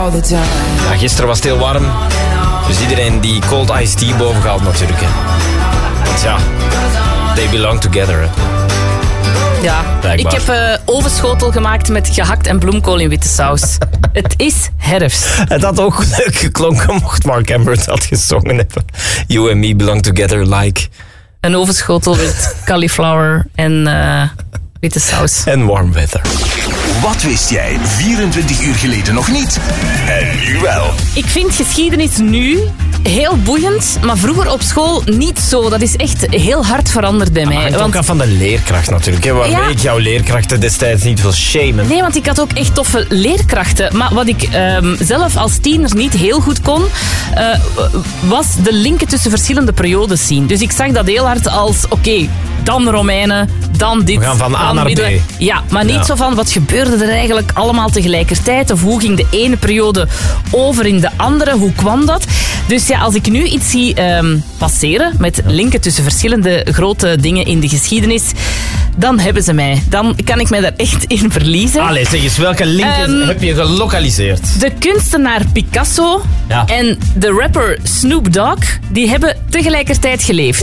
all the time. Ja, gisteren was het heel warm. Dus iedereen die cold iced tea boven gehaald natuurlijk. Hè. Want ja, they belong together. Hè. Ja, Blijkbaar. ik heb ovenschotel gemaakt met gehakt en bloemkool in witte saus. Het is herfst. Het had ook leuk geklonken mocht Mark Amber het had gezongen hebben. You and me belong together like... Een ovenschotel met cauliflower en witte saus. En warm weather. Wat wist jij 24 uur geleden nog niet? En nu wel. Ik vind geschiedenis nu heel boeiend, maar vroeger op school niet zo. Dat is echt heel hard veranderd bij mij. Het hangt ook af van de leerkracht natuurlijk. Hè, waarmee ik jouw leerkrachten destijds niet wil shamen. Nee, want ik had ook echt toffe leerkrachten. Maar wat ik zelf als tiener niet heel goed kon, was de linken tussen verschillende periodes zien. Dus ik zag dat heel hard als, oké, dan Romeinen, dan dit. We gaan van A dan naar middelen. B. Ja, maar niet zo van, wat gebeurde er eigenlijk allemaal tegelijkertijd? Of hoe ging de ene periode over in de andere? Hoe kwam dat? Dus ja, als ik nu iets zie passeren met linken tussen verschillende grote dingen in de geschiedenis, dan hebben ze mij. Dan kan ik mij daar echt in verliezen. Allee, zeg eens, welke linken heb je gelokaliseerd? De kunstenaar Picasso en de rapper Snoop Dogg, die hebben tegelijkertijd geleefd.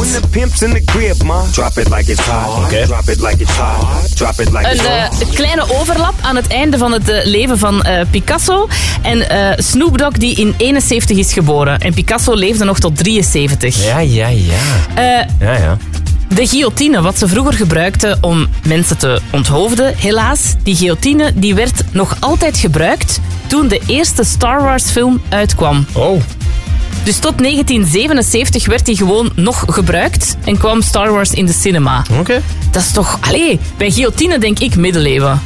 Een kleine overlap aan het einde van het leven van Picasso. En Snoop Dogg die in 71 is geboren. En Picasso leefde nog tot 73. Ja. De guillotine, wat ze vroeger gebruikten om mensen te onthoofden, helaas, die guillotine die werd nog altijd gebruikt toen de eerste Star Wars film uitkwam. Oh. Dus tot 1977 werd die gewoon nog gebruikt en kwam Star Wars in de cinema. Oké. Dat is toch... Allee, bij guillotine denk ik middeleeuwen.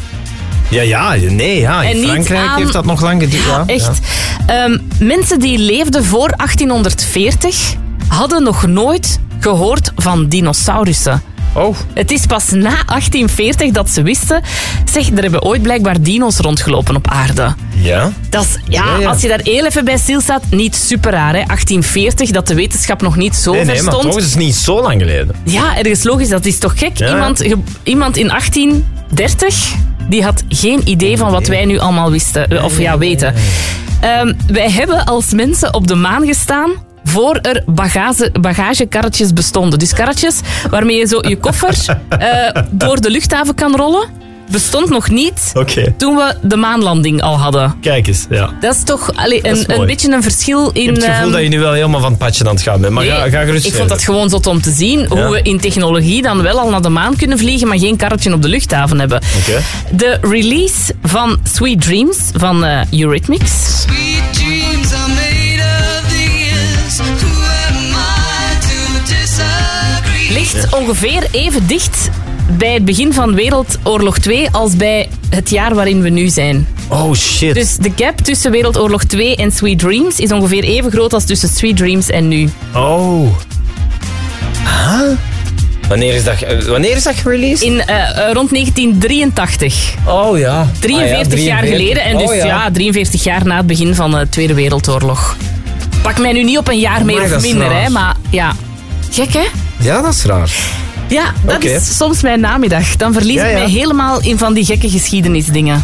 In Frankrijk heeft dat nog lang geduurd. Ja, echt. Mensen die leefden voor 1840 hadden nog nooit gehoord van dinosaurussen. Oh. Het is pas na 1840 dat ze wisten... Zeg, er hebben ooit blijkbaar dino's rondgelopen op aarde. Ja? Dat is, als je daar heel even bij stilstaat, niet super raar. Hè? 1840, dat de wetenschap nog niet zo ver maar stond. toch is het niet zo lang geleden. Ja, ergens logisch, dat is toch gek? Ja. Iemand in 1830, die had geen idee van wat wij nu allemaal wisten. Of weten. Wij hebben als mensen op de maan gestaan voor er bagagekarretjes bestonden. Dus karretjes waarmee je zo je koffer door de luchthaven kan rollen. Bestond nog niet toen we de maanlanding al hadden. Kijk eens, ja. Dat is toch een beetje een verschil in... Ik heb het gevoel dat je nu wel helemaal van het padje aan het gaan bent. Maar ga gerust ik vond dat gewoon zot om te zien hoe we in technologie dan wel al naar de maan kunnen vliegen, maar geen karretje op de luchthaven hebben. Okay. De release van Sweet Dreams van Eurythmics. Sweet dreams are made of these. Who am I to disagree? Ligt ongeveer even dicht bij het begin van Wereldoorlog 2 als bij het jaar waarin we nu zijn. Oh shit. Dus de gap tussen Wereldoorlog 2 en Sweet Dreams is ongeveer even groot als tussen Sweet Dreams en nu. Oh. Huh? Wanneer is dat gereleased? Rond 1983. Oh ja. 43 jaar geleden. En dus 43 jaar na het begin van de Tweede Wereldoorlog. Pak mij nu niet op een jaar meer of minder, hè, maar ja. Gek, hè? Ja, dat is raar. Ja, dat is soms mijn namiddag. Dan verlies ik mij helemaal in van die gekke geschiedenisdingen.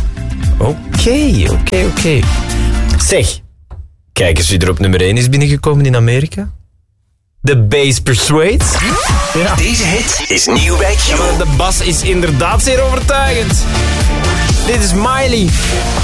Oké. Zeg, kijk eens wie er op nummer 1 is binnengekomen in Amerika. The Bass Persuades. Ja. Deze hit is nieuw bij Q. Ja, maar de bas is inderdaad zeer overtuigend. Dit is Miley.